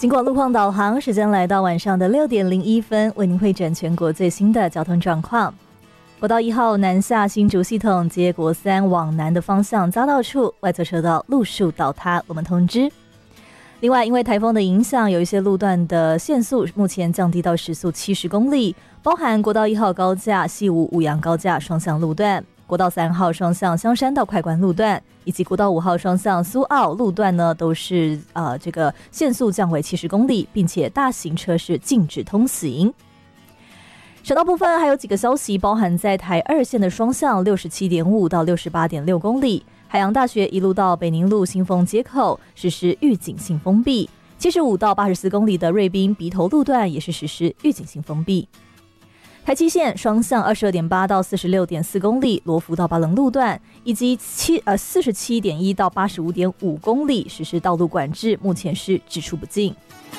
经过路况导航，时间来到晚上的6点01分，为您会诊全国最新的交通状况。国道1号南下新竹系统接国3往南的方向匝道处外侧车道路树倒塌，我们通知。另外，因为台风的影响，有一些路段的限速目前降低到时速70公里，包含国道1号高架西武五杨高架双向路段、国道3号双向香山到快关路段，以及国道5号双向苏澳路段呢，都是这个限速降为70公里，并且大型车是禁止通行。省道部分还有几个消息，包含在台2线的双向67.5到68.6公里，海洋大学一路到北宁路新丰街口实施预警性封闭，75到84公里的瑞滨鼻头路段也是实施预警性封闭。台7线双向22.8到46.4公里，罗浮到巴棱路段，以及47.1到85.5公里实施道路管制，目前是只出不进。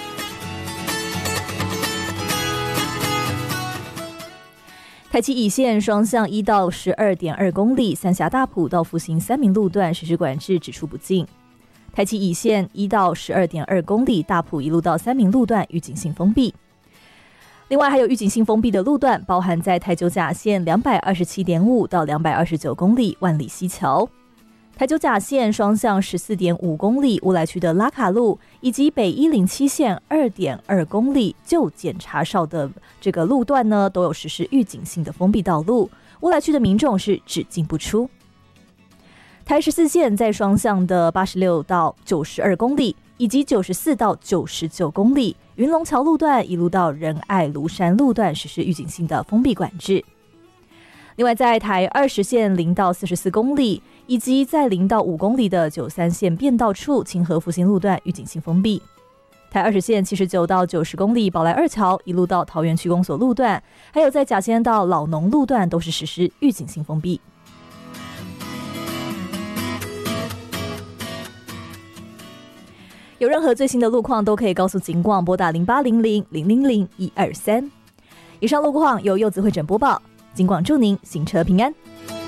台7乙线双向1到12.2公里，三峡大埔到复兴三民路段实施管制，只出不进。台7乙线1到12.2公里，大埔一路到三民路段预警性封闭。另外还有预警性封闭的路段，包含在台9甲线227.5到229公里万里溪桥，台9甲线双向14.5公里乌来区的拉卡路，以及北107线2.2公里旧检查哨的这个路段呢，都有实施预警性的封闭道路，乌来区的民众是只进不出。台14线在双向的86到92公里，以及94到99公里，云龙桥路段一路到仁爱庐山路段实施预警性的封闭管制。另外在台20线0到44公里，以及在0到5公里的93线变道处清河复兴路段预警性封闭。台20线79到90公里宝来二桥一路到桃园区公所路段，还有在甲仙到老农路段都是实施预警性封闭。有任何最新的路况都可以告诉警广，拨打0800-000-123。以上路况由柚子会诊播报，警广祝您行车平安。